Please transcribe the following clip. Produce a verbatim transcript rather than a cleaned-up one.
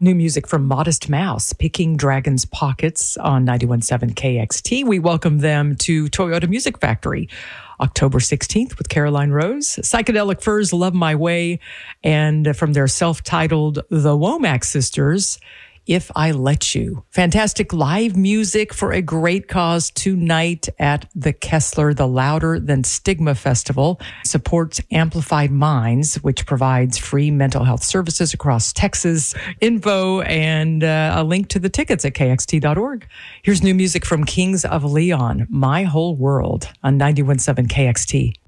New music from Modest Mouse, Picking Dragon's Pockets on ninety-one point seven K X T. We welcome them to Toyota Music Factory, October sixteenth with Caroline Rose. Psychedelic Furs, Love My Way, and from their self-titled The Womack Sisters, If I Let You. Fantastic live music for a great cause tonight at the Kessler. The Louder Than Stigma Festival supports Amplified Minds, which provides free mental health services across Texas. Info and uh, a link to the tickets at K X T dot org. Here's new music from Kings of Leon, My Whole World on ninety-one point seven K X T.